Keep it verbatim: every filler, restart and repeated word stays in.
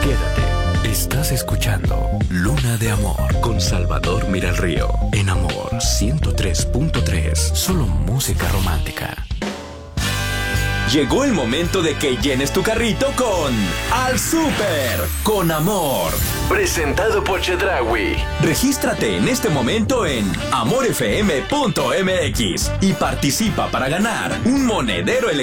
Quédate. Estás escuchando Luna de Amor con Salvador Miralrío. En Amor ciento tres punto tres. Solo música romántica. Llegó el momento de que llenes tu carrito con Al Súper con Amor. Presentado por Chedraui. Regístrate en este momento en amor f m punto m x y participa para ganar un monedero electrónico